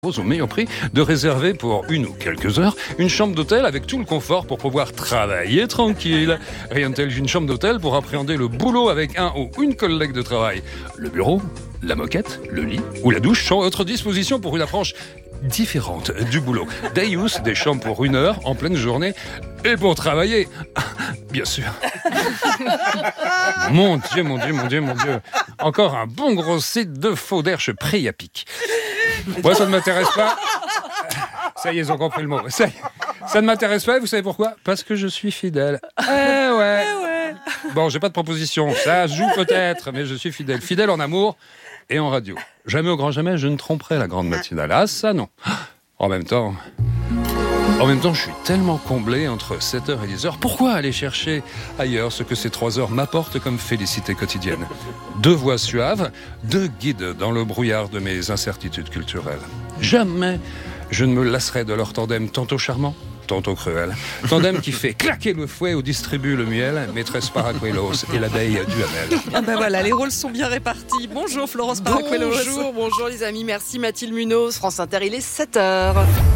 Au meilleur prix de réserver pour une ou quelques heures une chambre d'hôtel avec tout le confort pour pouvoir travailler tranquille. Rien de tel qu'une chambre d'hôtel pour appréhender le boulot avec un ou une collègue de travail. Le bureau, la moquette, le lit ou la douche sont à votre disposition pour une approche différente du boulot. Day use, des chambres pour une heure en pleine journée et pour travailler. Bien sûr. Mon Dieu. Encore un bon gros site de faux d'Herche prêt à pic. Moi, ça ne m'intéresse pas. Ça y est, ils ont compris le mot. Ça ne m'intéresse pas, et vous savez pourquoi ? Parce que je suis fidèle. Ouais. Bon, j'ai pas de proposition. Ça joue peut-être, mais je suis fidèle. Fidèle en amour et en radio. Jamais au grand jamais, je ne tromperai la grande matinale. Ah, ça non. En même temps, je suis tellement comblé entre 7h et 10h. Pourquoi aller chercher ailleurs ce que ces 3 heures m'apportent comme félicité quotidienne ? 2 voix suaves, 2 guides dans le brouillard de mes incertitudes culturelles. Jamais je ne me lasserai de leur tandem tantôt charmant, tantôt cruel. Tandem qui fait claquer le fouet ou distribue le miel, maîtresse Paracuelos et l'abeille Duhamel. Ah ben voilà, les rôles sont bien répartis. Bonjour Florence Paracuelos. Bonjour les amis, merci Mathilde Munoz. France Inter, il est 7h.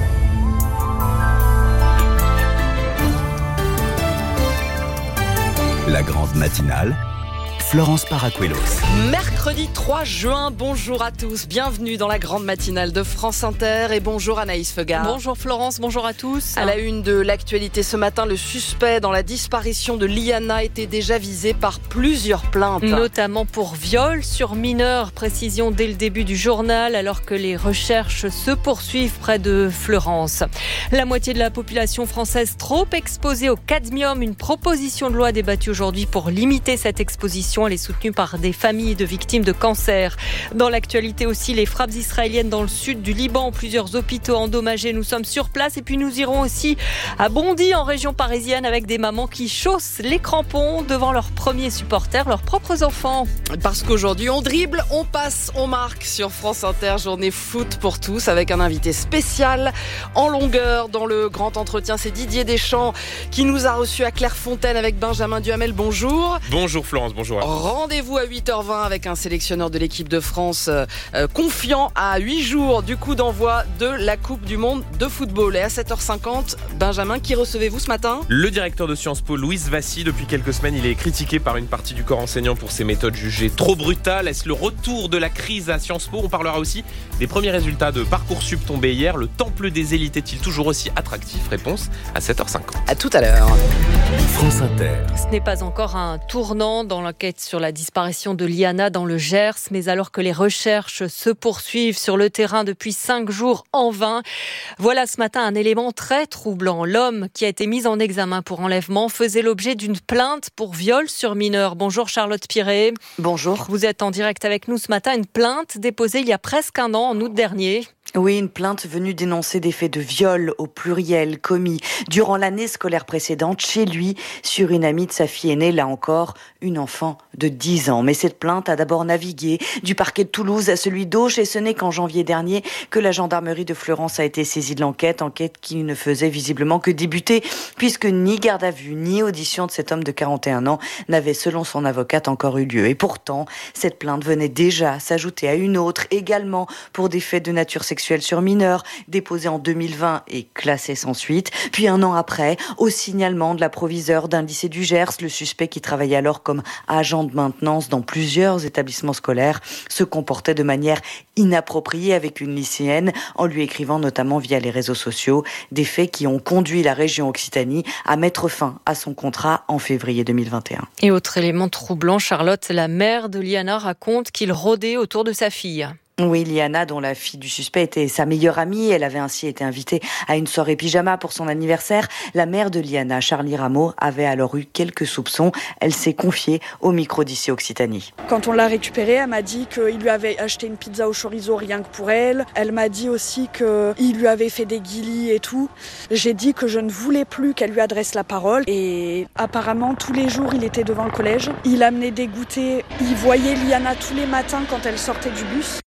La grande matinale, Florence Paracuelos. Mercredi 3 juin, bonjour à tous. Bienvenue dans la grande matinale de France Inter et bonjour Anaïs Feugard. Bonjour Florence, bonjour à tous. À la une de l'actualité ce matin, le suspect dans la disparition de Liana était déjà visé par plusieurs plaintes. Notamment pour viol sur mineur, précision dès le début du journal, alors que les recherches se poursuivent près de Fleurance. La moitié de la population française trop exposée au cadmium, une proposition de loi débattue aujourd'hui pour limiter cette exposition. Elle est soutenue par des familles de victimes de cancer. Dans l'actualité aussi, les frappes israéliennes dans le sud du Liban, plusieurs hôpitaux endommagés. Nous sommes sur place et puis nous irons aussi à Bondy, en région parisienne, avec des mamans qui chaussent les crampons devant leurs premiers supporters, leurs propres enfants. Parce qu'aujourd'hui, on dribble, on passe, on marque sur France Inter. Journée foot pour tous avec un invité spécial en longueur dans le grand entretien. C'est Didier Deschamps qui nous a reçus à Clairefontaine avec Benjamin Duhamel. Bonjour. Bonjour Florence, bonjour. Rendez-vous à 8h20 avec un sélectionneur de l'équipe de France confiant à 8 jours du coup d'envoi de la Coupe du Monde de football. Et à 7h50, Benjamin, qui recevez-vous ce matin ? Le directeur de Sciences Po, Louis Vassy. Depuis quelques semaines, il est critiqué par une partie du corps enseignant pour ses méthodes jugées trop brutales. Est-ce le retour de la crise à Sciences Po ? On parlera aussi des premiers résultats de Parcoursup tombés hier. Le temple des élites est-il toujours aussi attractif ? Réponse à 7h50. À tout à l'heure. France Inter. Ce n'est pas encore un tournant dans l'enquête sur la disparition de Liana dans le Gers, mais alors que les recherches se poursuivent sur le terrain depuis 5 jours en vain, voilà ce matin un élément très troublant. L'homme qui a été mis en examen pour enlèvement faisait l'objet d'une plainte pour viol sur mineur. Bonjour Charlotte Piré. Bonjour. Vous êtes en direct avec nous ce matin. Une plainte déposée il y a presque un an, en août dernier. Oui, une plainte venue dénoncer des faits de viol au pluriel commis durant l'année scolaire précédente chez lui sur une amie de sa fille aînée, là encore, une enfant de 10 ans. Mais cette plainte a d'abord navigué du parquet de Toulouse à celui d'Auch et ce n'est qu'en janvier dernier que la gendarmerie de Fleurance a été saisie de l'enquête qui ne faisait visiblement que débuter puisque ni garde à vue ni audition de cet homme de 41 ans n'avait, selon son avocate, encore eu lieu. Et pourtant, cette plainte venait déjà s'ajouter à une autre, également pour des faits de nature sexuelle sur mineurs, déposé en 2020 et classé sans suite. Puis un an après, au signalement de la proviseure d'un lycée du Gers, le suspect qui travaillait alors comme agent de maintenance dans plusieurs établissements scolaires se comportait de manière inappropriée avec une lycéenne en lui écrivant notamment via les réseaux sociaux, des faits qui ont conduit la région Occitanie à mettre fin à son contrat en février 2021. Et autre élément troublant, Charlotte, la mère de Liana raconte qu'il rôdait autour de sa fille. Oui, Liana, dont la fille du suspect était sa meilleure amie, elle avait ainsi été invitée à une soirée pyjama pour son anniversaire. La mère de Liana, Charlie Rameau, avait alors eu quelques soupçons. Elle s'est confiée au micro d'ici Occitanie. Quand on l'a récupérée, elle m'a dit qu'il lui avait acheté une pizza au chorizo rien que pour elle. Elle m'a dit aussi qu'il lui avait fait des guilis et tout. J'ai dit que je ne voulais plus qu'elle lui adresse la parole. Et apparemment, tous les jours, il était devant le collège. Il amenait des goûters. Il voyait Liana tous les matins quand elle sortait du bus.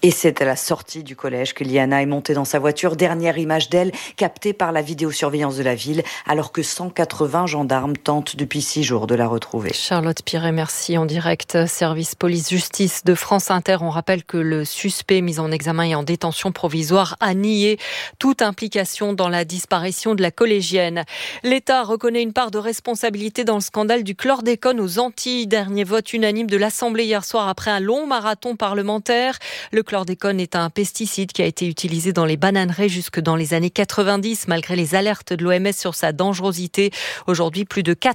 Et c'est à la sortie du collège que Liana est montée dans sa voiture. Dernière image d'elle, captée par la vidéosurveillance de la ville, alors que 180 gendarmes tentent depuis 6 jours de la retrouver. Charlotte Piret, merci. En direct, service police-justice de France Inter. On rappelle que le suspect mis en examen et en détention provisoire a nié toute implication dans la disparition de la collégienne. L'État reconnaît une part de responsabilité dans le scandale du chlordécone aux Antilles. Dernier vote unanime de l'Assemblée hier soir après un long marathon parlementaire. Le chlordécone est un pesticide qui a été utilisé dans les bananeraies jusque dans les années 90, malgré les alertes de l'OMS sur sa dangerosité. Aujourd'hui, plus de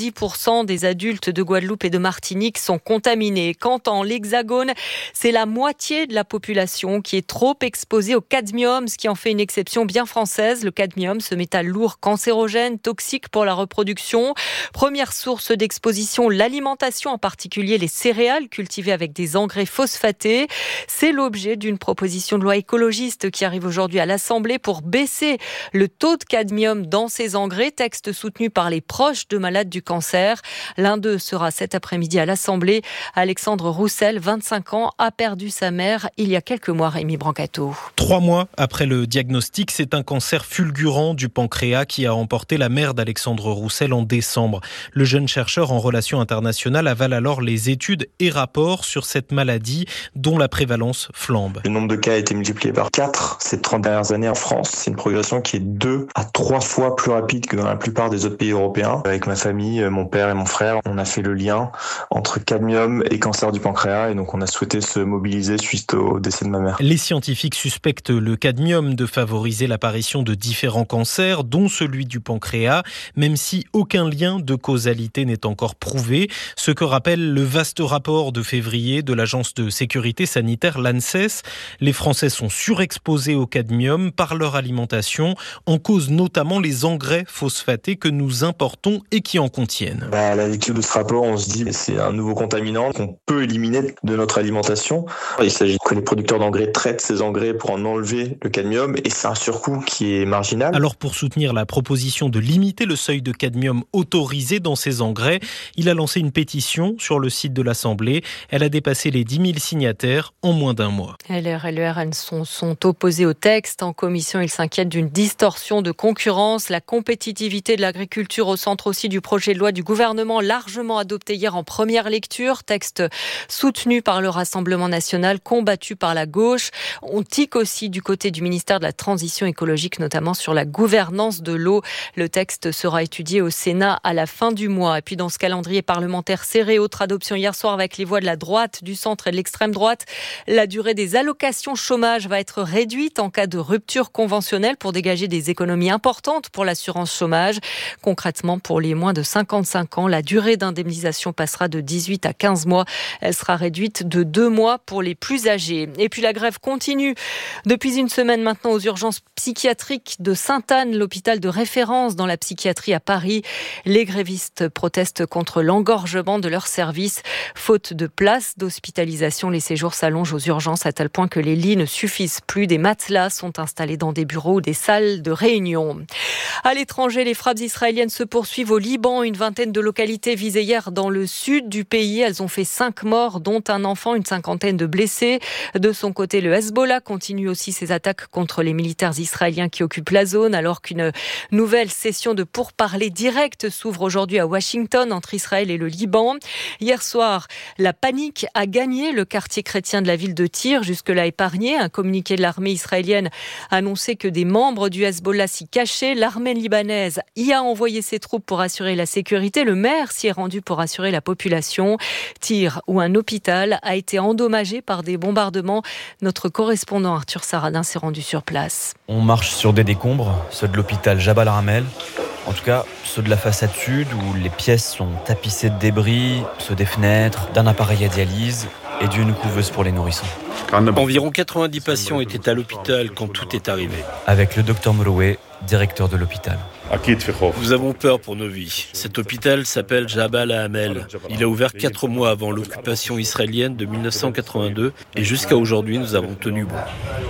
90% des adultes de Guadeloupe et de Martinique sont contaminés. Quant en l'Hexagone, c'est la moitié de la population qui est trop exposée au cadmium, ce qui en fait une exception bien française. Le cadmium, ce métal lourd, cancérogène, toxique pour la reproduction. Première source d'exposition, l'alimentation, en particulier les céréales cultivées avec des engrais phosphatés. C'est l'objet d'une proposition de loi écologiste qui arrive aujourd'hui à l'Assemblée pour baisser le taux de cadmium dans ces engrais, texte soutenu par les proches de malades du cancer. L'un d'eux sera cet après-midi à l'Assemblée. Alexandre Roussel, 25 ans, a perdu sa mère il y a quelques mois, Rémi Brancato. 3 mois après le diagnostic, c'est un cancer fulgurant du pancréas qui a emporté la mère d'Alexandre Roussel en décembre. Le jeune chercheur en relations internationales avale alors les études et rapports sur cette maladie dont la prévalence flambe. Le nombre de cas a été multiplié par 4 ces 30 dernières années en France. C'est une progression qui est 2 à 3 fois plus rapide que dans la plupart des autres pays européens. Avec ma famille, mon père et mon frère, on a fait le lien entre cadmium et cancer du pancréas et donc on a souhaité se mobiliser suite au décès de ma mère. Les scientifiques suspectent le cadmium de favoriser l'apparition de différents cancers, dont celui du pancréas, même si aucun lien de causalité n'est encore prouvé. Ce que rappelle le vaste rapport de février de l'Agence de sécurité sanitaire, l'ANSES. Les Français sont surexposés au cadmium par leur alimentation, en cause notamment les engrais phosphatés que nous importons et qui en contiennent. À la lecture de ce rapport, on se dit que c'est un nouveau contaminant qu'on peut éliminer de notre alimentation. Il s'agit que les producteurs d'engrais traitent ces engrais pour en enlever le cadmium et c'est un surcoût qui est marginal. Alors pour soutenir la proposition de limiter le seuil de cadmium autorisé dans ces engrais, il a lancé une pétition sur le site de l'Assemblée. Elle a dépassé les 10 000 signataires en moins d'un mois. LR et le RN sont opposés au texte. En commission, ils s'inquiètent d'une distorsion de concurrence. La compétitivité de l'agriculture au centre aussi du projet de loi du gouvernement, largement adopté hier en première lecture. Texte soutenu par le Rassemblement national, combattu par la gauche. On tique aussi du côté du ministère de la Transition écologique, notamment sur la gouvernance de l'eau. Le texte sera étudié au Sénat à la fin du mois. Et puis dans ce calendrier parlementaire serré, autre adoption hier soir avec les voix de la droite, du centre et de l'extrême droite. La durée des allocations chômage va être réduite en cas de rupture conventionnelle pour dégager des économies importantes pour l'assurance chômage. Concrètement, pour les moins de 55 ans, la durée d'indemnisation passera de 18 à 15 mois. Elle sera réduite de 2 mois pour les plus âgés. Et puis la grève continue depuis une semaine maintenant aux urgences psychiatriques de Sainte-Anne, l'hôpital de référence dans la psychiatrie à Paris. Les grévistes protestent contre l'engorgement de leurs services. Faute de place d'hospitalisation, les séjours s'allongent aux urgences à tel point que les lits ne suffisent plus. Des matelas sont installés dans des bureaux ou des salles de réunion. À l'étranger, les frappes israéliennes se poursuivent au Liban. Une vingtaine de localités visées hier dans le sud du pays. Elles ont fait 5 morts, dont un enfant, une cinquantaine de blessés. De son côté, le Hezbollah continue aussi ses attaques contre les militaires israéliens qui occupent la zone, alors qu'une nouvelle session de pourparlers directs s'ouvre aujourd'hui à Washington entre Israël et le Liban. Hier soir, la panique a gagné le quartier chrétien de la ville de Tyr, jusque-là épargné. Un communiqué de l'armée israélienne annonçait que des membres du Hezbollah s'y cachaient. L'armée libanaise y a envoyé ses troupes pour assurer la sécurité. Le maire s'y est rendu pour assurer la population. Tyr, où un hôpital a été endommagé par des bombardements. Notre correspondant Arthur Saradin s'est rendu sur place. On marche sur des décombres, ceux de l'hôpital Jabal Ramel. En tout cas, ceux de la façade sud où les pièces sont tapissées de débris, ceux des fenêtres, d'un appareil à dialyse et d'une couveuse pour les nourrissons. Environ 90 patients étaient à l'hôpital quand tout est arrivé. Avec le docteur Moroué, directeur de l'hôpital. Nous avons peur pour nos vies. Cet hôpital s'appelle Jabal Hamel. Il a ouvert 4 mois avant l'occupation israélienne de 1982 et jusqu'à aujourd'hui, nous avons tenu bon.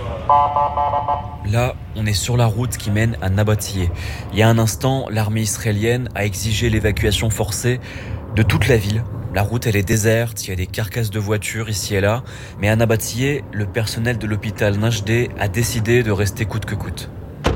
Là, on est sur la route qui mène à Nabatiyeh. Il y a un instant, l'armée israélienne a exigé l'évacuation forcée de toute la ville. La route, elle est déserte, il y a des carcasses de voitures ici et là. Mais Anna Batillé, le personnel de l'hôpital Najdeh, a décidé de rester coûte que coûte.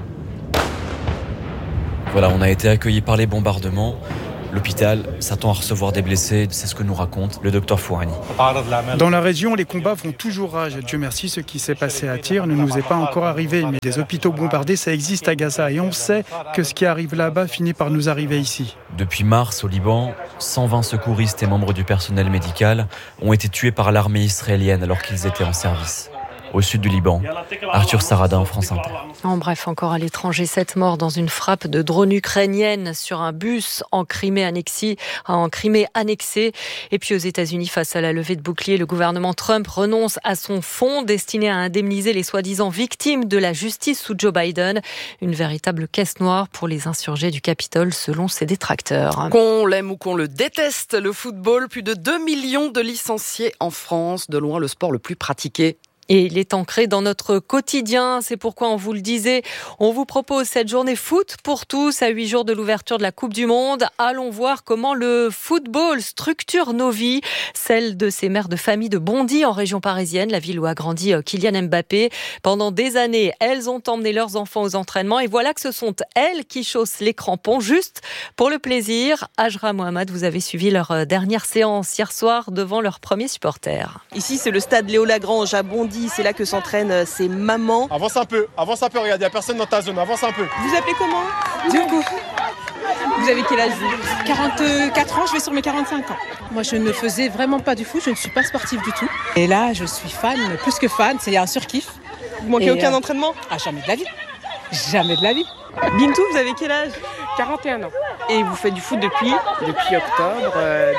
Voilà, on a été accueillis par les bombardements. L'hôpital s'attend à recevoir des blessés, c'est ce que nous raconte le docteur Fouhani. Dans la région, les combats font toujours rage. Dieu merci, ce qui s'est passé à Tyr ne nous est pas encore arrivé. Mais des hôpitaux bombardés, ça existe à Gaza. Et on sait que ce qui arrive là-bas finit par nous arriver ici. Depuis mars, au Liban, 120 secouristes et membres du personnel médical ont été tués par l'armée israélienne alors qu'ils étaient en service. Au sud du Liban, Arthur Saradin, France Inter. En bref, encore à l'étranger, 7 morts dans une frappe de drone ukrainienne sur un bus en Crimée annexée. Et puis aux États-Unis, face à la levée de boucliers, le gouvernement Trump renonce à son fonds destiné à indemniser les soi-disant victimes de la justice sous Joe Biden. Une véritable caisse noire pour les insurgés du Capitole, selon ses détracteurs. Qu'on l'aime ou qu'on le déteste, le football, plus de 2 millions de licenciés en France, de loin le sport le plus pratiqué. Et il est ancré dans notre quotidien. C'est pourquoi on vous le disait, on vous propose cette journée foot pour tous à 8 jours de l'ouverture de la Coupe du Monde. Allons voir comment le football structure nos vies. Celle de ces mères de famille de Bondy en région parisienne, la ville où a grandi Kylian Mbappé. Pendant des années, elles ont emmené leurs enfants aux entraînements et voilà que ce sont elles qui chaussent les crampons juste pour le plaisir. Ajra Mohamed, vous avez suivi leur dernière séance hier soir devant leurs premiers supporters. Ici, c'est le stade Léo Lagrange à Bondy. C'est là que s'entraînent ces mamans. Avance un peu, regarde, il n'y a personne dans ta zone, avance un peu. Vous appelez comment ? Du coup. Vous avez quel âge vous ? 44 ans, je vais sur mes 45 ans. Moi, je ne faisais vraiment pas du foot, je ne suis pas sportive du tout. Et là, je suis fan, plus que fan, c'est un surkiff. Vous manquez aucun entraînement ? Ah, jamais de la vie. Jamais de la vie. Bintou, vous avez quel âge ? 41 ans. Et vous faites du foot depuis ? Depuis octobre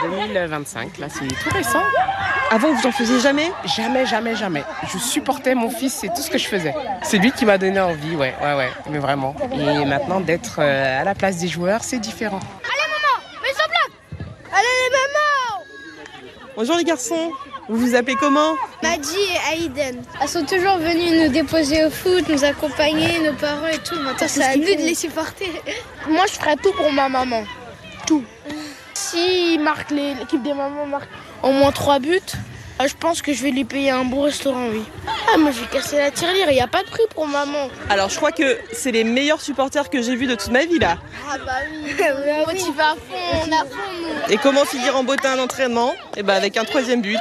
2025, là c'est tout récent. Avant, vous en faisiez jamais ? Jamais. Je supportais mon fils, c'est tout ce que je faisais. C'est lui qui m'a donné envie, ouais, mais vraiment. Et maintenant, d'être à la place des joueurs, c'est différent. Allez maman, mets en bloc. Allez les mamans. Bonjour les garçons. Vous vous appelez comment ? Madji et Aïden. Elles sont toujours venues nous déposer au foot, nous accompagner, nos parents et tout. Maintenant, c'est à nous de les supporter. Moi, je ferais tout pour ma maman. Tout. Si l'équipe des mamans marque au moins 3 buts, je pense que je vais lui payer un bon restaurant, oui. Ah, moi, je vais casser la tirelire, il n'y a pas de prix pour maman. Alors, je crois que c'est les meilleurs supporters que j'ai vus de toute ma vie, là. Ah bah oui. Motivé à fond, on a fond, nous. Et comment finir en beauté un entraînement ? Avec un 3e but.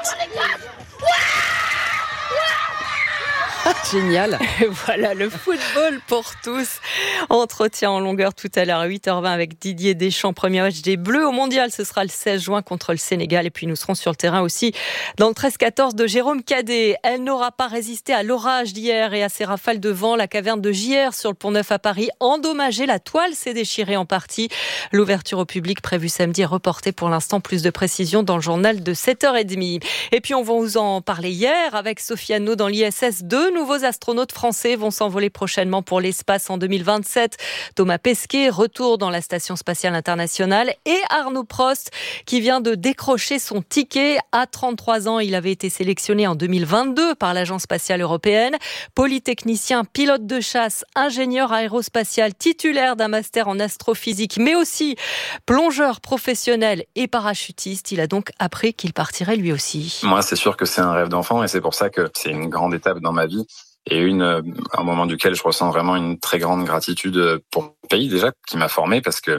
Génial. Voilà le football pour tous. Entretien en longueur tout à l'heure à 8h20 avec Didier Deschamps. Premier match des Bleus au Mondial. Ce sera le 16 juin contre le Sénégal. Et puis nous serons sur le terrain aussi dans le 13-14 de Jérôme Cadet. Elle n'aura pas résisté à l'orage d'hier et à ces rafales de vent. La caverne de JR sur le Pont-Neuf à Paris endommagée. La toile s'est déchirée en partie. L'ouverture au public prévue samedi est reportée pour l'instant. Plus de précisions dans le journal de 7h30. Et puis on va vous en parler hier avec Sophie Anneau dans l'ISS. 2 nouveaux astronautes français vont s'envoler prochainement pour l'espace en 2027. Thomas Pesquet, retour dans la Station Spatiale Internationale, et Arnaud Prost qui vient de décrocher son ticket. À 33 ans, il avait été sélectionné en 2022 par l'Agence Spatiale Européenne. Polytechnicien, pilote de chasse, ingénieur aérospatial, titulaire d'un master en astrophysique, mais aussi plongeur professionnel et parachutiste. Il a donc appris qu'il partirait lui aussi. Moi, c'est sûr que c'est un rêve d'enfant et c'est pour ça que c'est une grande étape dans ma vie. Et un moment duquel je ressens vraiment une très grande gratitude pour le pays déjà qui m'a formé, parce que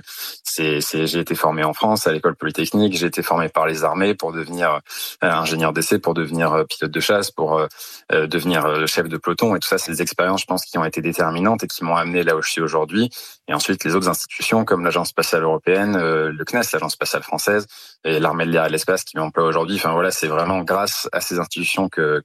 j'ai été formé en France à l'école polytechnique, j'ai été formé par les armées pour devenir ingénieur d'essai, pour devenir pilote de chasse, pour devenir chef de peloton, et tout ça, c'est des expériences, je pense, qui ont été déterminantes et qui m'ont amené là où je suis aujourd'hui. Et ensuite, les autres institutions comme l'Agence spatiale européenne, le CNES, l'Agence spatiale française, et l'armée de l'air et de l'espace qui m'emploie aujourd'hui. Enfin voilà, c'est vraiment grâce à ces institutions que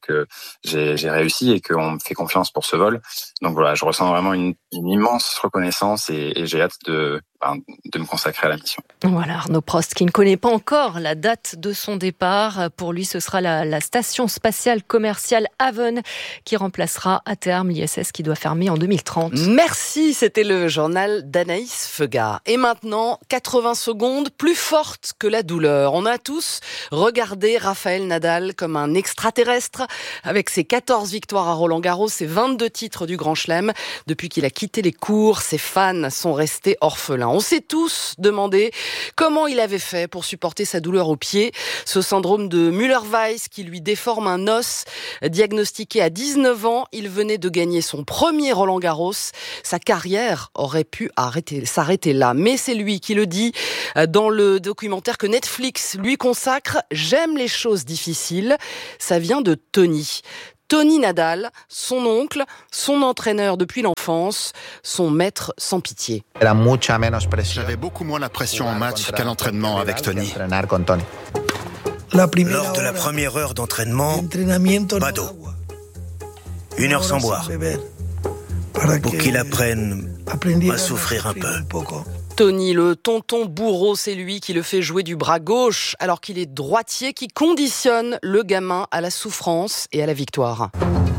j'ai réussi et qu'on me fait confiance pour ce vol. Donc voilà, je ressens vraiment une immense reconnaissance et j'ai hâte de me consacrer à la mission. Voilà, Arnaud Prost qui ne connaît pas encore la date de son départ. Pour lui, ce sera la station spatiale commerciale Haven qui remplacera à terme l'ISS qui doit fermer en 2030. Merci, c'était le journal d'Anaïs Feugat. Et maintenant, 80 secondes plus fortes que la douleur. On a tous regardé Rafael Nadal comme un extraterrestre avec ses 14 victoires à Roland-Garros, ses 22 titres du Grand Chelem. Depuis qu'il a quitté les cours, ses fans sont restés orphelins. quotidien. On s'est tous demandé comment il avait fait pour supporter sa douleur au pied, ce syndrome de Müller-Weiss qui lui déforme un os. Diagnostiqué à 19 ans, il venait de gagner son premier Roland-Garros. Sa carrière aurait pu s'arrêter là. Mais c'est lui qui le dit dans le documentaire que Netflix lui consacre. J'aime les choses difficiles. Ça vient de Tony. Tony Nadal, son oncle, son entraîneur depuis l'enfance, son maître sans pitié. J'avais beaucoup moins la pression en match qu'à l'entraînement avec Tony. Lors de la première heure d'entraînement, pas d'eau. 1 heure sans boire. Pour qu'il apprenne à souffrir un peu. Tony, le tonton bourreau, c'est lui qui le fait jouer du bras gauche, alors qu'il est droitier, qui conditionne le gamin à la souffrance et à la victoire.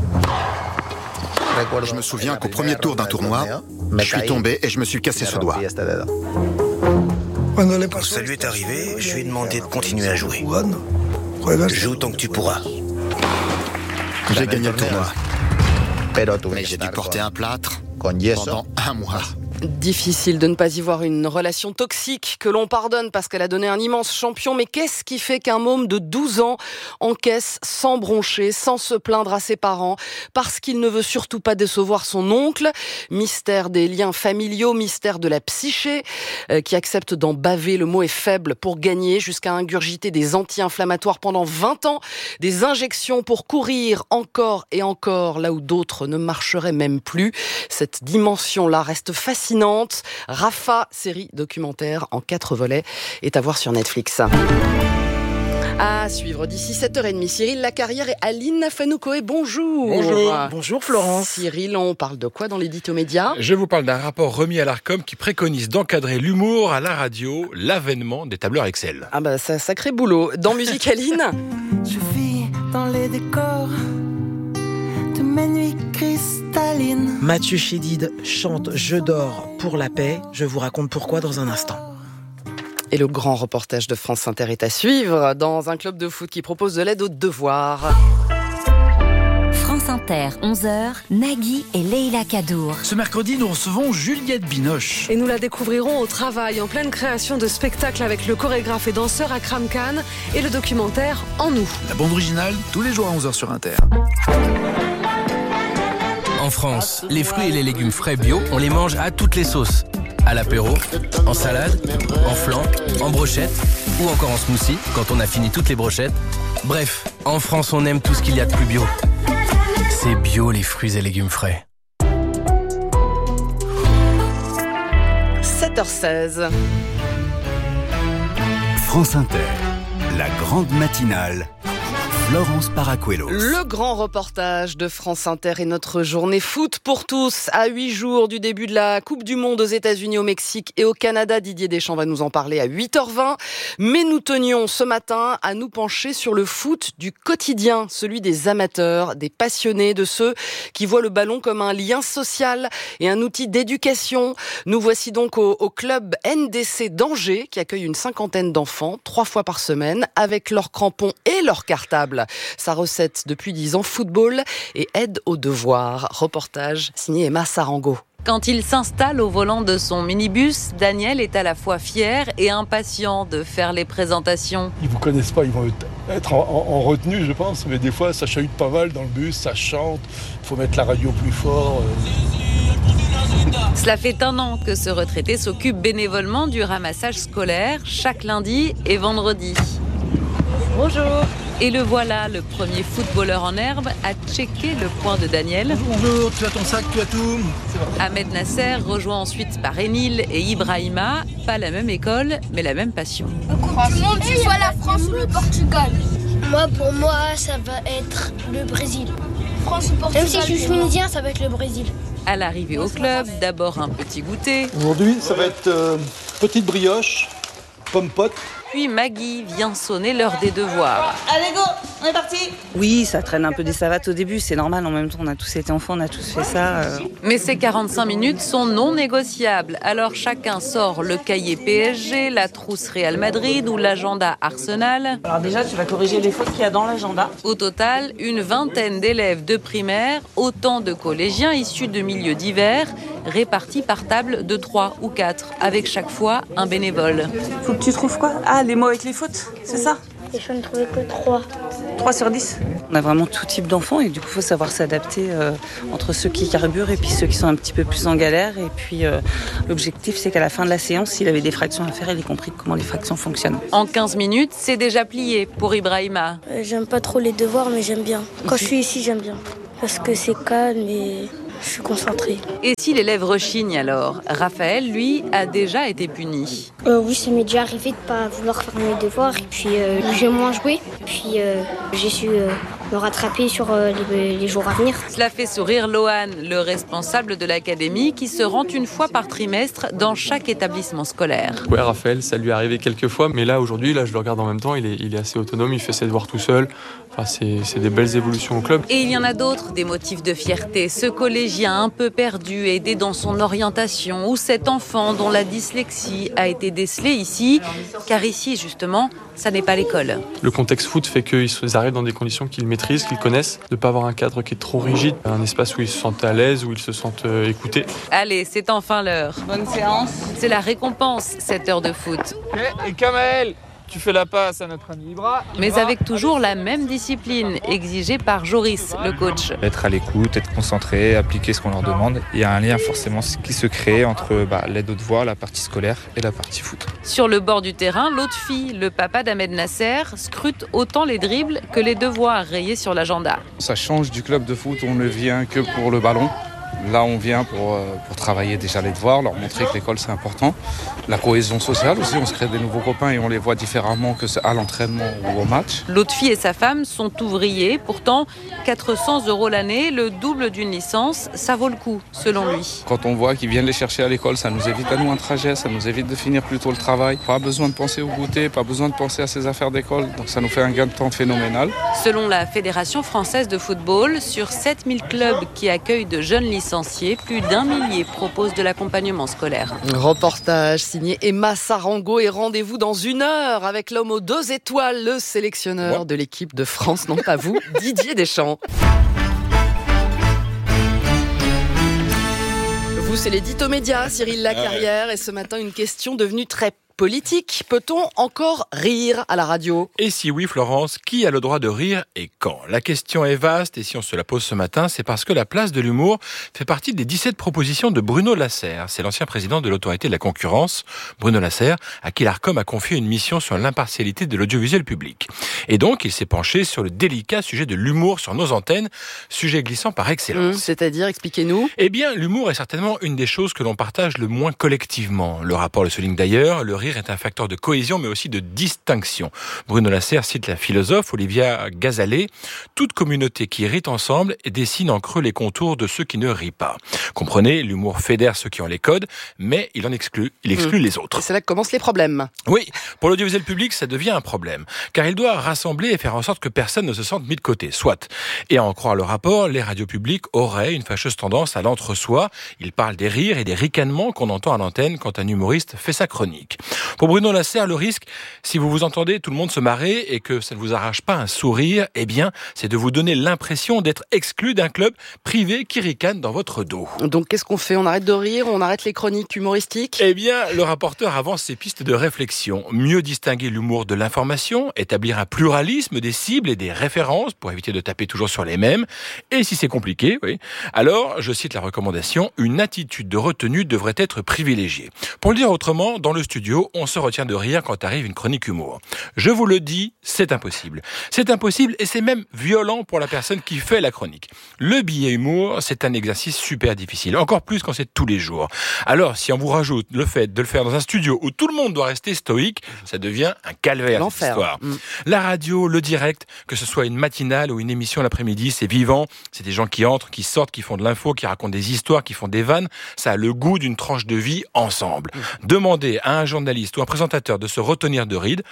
Je me souviens qu'au premier tour d'un tournoi, je suis tombé et je me suis cassé ce doigt. Quand ça lui est arrivé, je lui ai demandé de continuer à jouer. Joue tant que tu pourras. J'ai gagné le tournoi. Mais j'ai dû porter un plâtre pendant 1 mois. Difficile de ne pas y voir une relation toxique que l'on pardonne parce qu'elle a donné un immense champion. Mais qu'est-ce qui fait qu'un môme de 12 ans encaisse sans broncher, sans se plaindre à ses parents, parce qu'il ne veut surtout pas décevoir son oncle? Mystère des liens familiaux, mystère de la psyché, qui accepte d'en baver, le mot est faible, pour gagner, jusqu'à ingurgiter des anti-inflammatoires pendant 20 ans, des injections pour courir encore et encore, là où d'autres ne marcheraient même plus. Cette dimension-là reste fascinante. Rafa, série documentaire en 4 volets, est à voir sur Netflix. À suivre d'ici 7h30, Cyril Lacarrière et Aline Fanoukoé. Bonjour. Bonjour. Bonjour Florence. Cyril, on parle de quoi dans l'édito média ? Je vous parle d'un rapport remis à l'Arcom qui préconise d'encadrer l'humour à la radio, l'avènement des tableurs Excel. Ah bah ça, sacré boulot. Dans Musique Aline. Je vis dans les décors de mes nuits cristallines. Mathieu Chédid chante Je dors pour la paix. Je vous raconte pourquoi dans un instant. Et le grand reportage de France Inter est à suivre dans un club de foot qui propose de l'aide aux devoirs. France Inter, 11h, Nagui et Leïla Kadour. Ce mercredi, nous recevons Juliette Binoche. Et nous la découvrirons au travail, en pleine création de spectacles avec le chorégraphe et danseur Akram Khan et le documentaire En nous. La bande originale, tous les jours à 11h sur Inter. En France, les fruits et les légumes frais bio, on les mange à toutes les sauces. À l'apéro, en salade, en flan, en brochette ou encore en smoothie quand on a fini toutes les brochettes. Bref, en France, on aime tout ce qu'il y a de plus bio. C'est bio les fruits et légumes frais. 7h16. France Inter, la grande matinale. Florence Paracuelos. Le grand reportage de France Inter et notre journée foot pour tous. À 8 jours du début de la Coupe du Monde aux États-Unis, au Mexique et au Canada. Didier Deschamps va nous en parler à 8h20. Mais nous tenions ce matin à nous pencher sur le foot du quotidien, celui des amateurs, des passionnés, de ceux qui voient le ballon comme un lien social et un outil d'éducation. Nous voici donc au club NDC d'Angers qui accueille une 50aine d'enfants 3 fois par semaine avec leurs crampons et leurs cartables. Sa recette depuis 10 ans, football et aide aux devoirs. Reportage signé Emma Sarango. Quand il s'installe au volant de son minibus, Daniel est à la fois fier et impatient de faire les présentations. Ils ne vous connaissent pas, ils vont être en retenue, je pense, mais des fois ça chahute pas mal dans le bus, ça chante, il faut mettre la radio plus fort. Cela fait 1 an que ce retraité s'occupe bénévolement du ramassage scolaire chaque lundi et vendredi. Bonjour. Et le voilà, le premier footballeur en herbe, à checker le point de Daniel. Bonjour, tu as ton sac, tu as tout. Ahmed Nasser, rejoint ensuite par Enil et Ibrahima. Pas la même école, mais la même passion. Coupe du monde, c'est soit la France ou le Portugal. Pour moi, ça va être le Brésil. France ou Portugal. Même si je suis tunisien, ça va être le Brésil. À l'arrivée au club, d'abord un petit goûter. Aujourd'hui, ça va être petite brioche, pomme pote. Puis Maggie vient sonner l'heure des devoirs. Allez go, on est parti. Oui, ça traîne un peu des savates au début, c'est normal. En même temps, on a tous été enfants, on a tous fait ça. Mais ces 45 minutes sont non négociables. Alors chacun sort le cahier PSG, la trousse Real Madrid ou l'agenda Arsenal. Alors déjà, tu vas corriger les fautes qu'il y a dans l'agenda. Au total, une 20aine d'élèves de primaire, autant de collégiens issus de milieux divers répartis par table de 3 ou 4, avec chaque fois un bénévole. Faut que tu trouves quoi ? Ah, les mots avec les fautes, c'est ça ? Et je ne trouvais que 3. 3 sur 10. On a vraiment tout type d'enfants et du coup, il faut savoir s'adapter entre ceux qui carburent et puis ceux qui sont un petit peu plus en galère. Et puis, l'objectif, c'est qu'à la fin de la séance, s'il avait des fractions à faire, il ait compris comment les fractions fonctionnent. En 15 minutes, c'est déjà plié pour Ibrahima. J'aime pas trop les devoirs, mais j'aime bien. Quand je suis ici, j'aime bien. Parce que c'est calme et je suis concentrée. Et si l'élève rechigne alors ? Raphaël, lui, a déjà été puni. Oui, ça m'est déjà arrivé de ne pas vouloir faire mes devoirs. Et puis, j'ai moins joué. Puis, j'ai su me rattraper sur les jours à venir. Cela fait sourire Lohan, le responsable de l'académie, qui se rend une fois par trimestre dans chaque établissement scolaire. Ouais, Raphaël, ça lui est arrivé quelques fois. Mais là, aujourd'hui, je le regarde en même temps. Il est assez autonome, il fait ses devoirs tout seul. Enfin, c'est des belles évolutions au club. Et il y en a d'autres, des motifs de fierté. Ce collégien un peu perdu, aidé dans son orientation, ou cet enfant dont la dyslexie a été décelée ici, car ici, justement, ça n'est pas l'école. Le contexte foot fait qu'ils arrivent dans des conditions qu'ils maîtrisent, qu'ils connaissent, de ne pas avoir un cadre qui est trop rigide, un espace où ils se sentent à l'aise, où ils se sentent écoutés. Allez, c'est enfin l'heure. Bonne séance. C'est la récompense, cette heure de foot. Et Kamel, tu fais la passe à notre ami Ibra. Mais avec toujours la même discipline exigée par Joris, le coach. Être à l'écoute, être concentré, appliquer ce qu'on leur demande. Il y a un lien forcément qui se crée entre l'aide aux devoirs, la partie scolaire et la partie foot. Sur le bord du terrain, l'autre fille, le papa d'Ahmed Nasser, scrute autant les dribbles que les devoirs rayés sur l'agenda. Ça change du club de foot où on ne vient que pour le ballon. Là, on vient pour travailler déjà les devoirs, leur montrer que l'école, c'est important. La cohésion sociale aussi, on se crée des nouveaux copains et on les voit différemment que à l'entraînement ou au match. L'autre fille et sa femme sont ouvriers. Pourtant, 400 € l'année, le double d'une licence, ça vaut le coup, selon lui. Quand on voit qu'ils viennent les chercher à l'école, ça nous évite à nous un trajet, ça nous évite de finir plus tôt le travail. Pas besoin de penser au goûter, pas besoin de penser à ses affaires d'école. Donc ça nous fait un gain de temps phénoménal. Selon la Fédération française de football, sur 7000 clubs qui accueillent de jeunes licenciés, plus d'1 millier proposent de l'accompagnement scolaire. Reportage signé Emma Sarango et rendez-vous dans 1 heure avec l'homme aux 2 étoiles, le sélectionneur de l'équipe de France, non pas vous, Didier Deschamps. Vous, c'est l'édito média, Cyril Lacarrière, et ce matin, une question devenue très politique. Peut-on encore rire à la radio ? Et si oui, Florence, qui a le droit de rire et quand ? La question est vaste et si on se la pose ce matin, c'est parce que la place de l'humour fait partie des 17 propositions de Bruno Lasserre. C'est l'ancien président de l'autorité de la concurrence, Bruno Lasserre, à qui l'Arcom a confié une mission sur l'impartialité de l'audiovisuel public. Et donc, il s'est penché sur le délicat sujet de l'humour sur nos antennes, sujet glissant par excellence. C'est-à-dire, expliquez-nous. Eh bien, l'humour est certainement une des choses que l'on partage le moins collectivement. Le rapport le souligne d'ailleurs, le rire est un facteur de cohésion mais aussi de distinction. Bruno Lasserre cite la philosophe Olivia Gazalet. Toute communauté qui rit ensemble dessine en creux les contours de ceux qui ne rient pas. Comprenez, l'humour fédère ceux qui ont les codes, mais il en exclut, les autres. Et c'est là que commencent les problèmes. Oui, pour l'audiovisuel public, ça devient un problème. Car il doit rassembler et faire en sorte que personne ne se sente mis de côté, soit. Et à en croire le rapport, les radios publiques auraient une fâcheuse tendance à l'entre-soi. Il parle des rires et des ricanements qu'on entend à l'antenne quand un humoriste fait sa chronique. Pour Bruno Lasserre, le risque, si vous vous entendez tout le monde se marrer et que ça ne vous arrache pas un sourire, eh bien, c'est de vous donner l'impression d'être exclu d'un club privé qui ricane dans votre dos. Donc, qu'est-ce qu'on fait ? On arrête de rire ? On arrête les chroniques humoristiques ? Eh bien, le rapporteur avance ses pistes de réflexion. Mieux distinguer l'humour de l'information, établir un pluralisme des cibles et des références pour éviter de taper toujours sur les mêmes. Et si c'est compliqué, oui, alors, je cite la recommandation, une attitude de retenue devrait être privilégiée. Pour le dire autrement, dans le studio, on se retient de rire quand arrive une chronique humour. Je vous le dis, c'est impossible. C'est impossible et c'est même violent pour la personne qui fait la chronique. Le billet humour, c'est un exercice super difficile, encore plus quand c'est tous les jours. Alors, si on vous rajoute le fait de le faire dans un studio où tout le monde doit rester stoïque, ça devient un calvaire, l'enfer. Cette histoire. La radio, le direct, que ce soit une matinale ou une émission l'après-midi, c'est vivant. C'est des gens qui entrent, qui sortent, qui font de l'info, qui racontent des histoires, qui font des vannes. Ça a le goût d'une tranche de vie ensemble. Demandez à un journaliste ou un présentateur de se retenir de rire,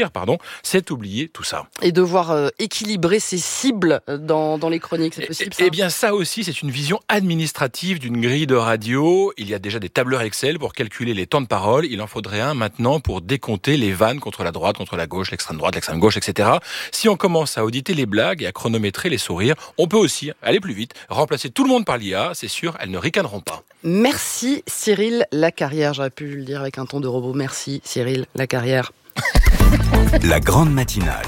c'est oublier tout ça. Et devoir équilibrer ses cibles dans les chroniques, c'est possible ça ? Eh bien ça aussi, c'est une vision administrative d'une grille de radio. Il y a déjà des tableurs Excel pour calculer les temps de parole. Il en faudrait un maintenant pour décompter les vannes contre la droite, contre la gauche, l'extrême droite, l'extrême gauche, etc. Si on commence à auditer les blagues et à chronométrer les sourires, on peut aussi aller plus vite, remplacer tout le monde par l'IA, c'est sûr, elles ne ricaneront pas. Merci Cyril Lacarrière. J'aurais pu le dire avec un ton de robot. Merci Cyril Lacarrière. La grande matinale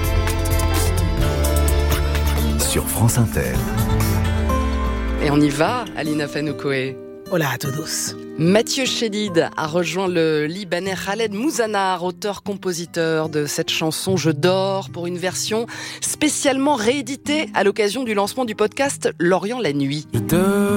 sur France Inter. Et on y va, Alina Fanoukoé. Hola a todos. Mathieu Chédid a rejoint le Libanais Khaled Mouzanar, auteur-compositeur de cette chanson « Je dors » pour une version spécialement rééditée à l'occasion du lancement du podcast Lorient la nuit.